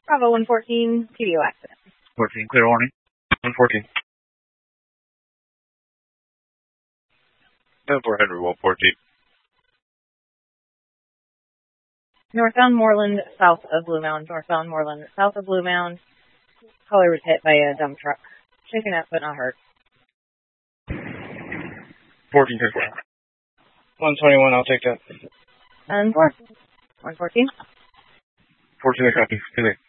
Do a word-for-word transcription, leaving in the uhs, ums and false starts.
Bravo one fourteen, P D O accident. fourteen, clear warning. one fourteen. ten four Henry, one fourteen. Northbound Moreland, south of Blue Mound. Northbound Moreland, south of Blue Mound. Caller was hit by a dump truck. Shaken up, but not hurt. fourteen, ten four. one twenty-one, I'll take that. And four. one fourteen. fourteen, I copy. Good night.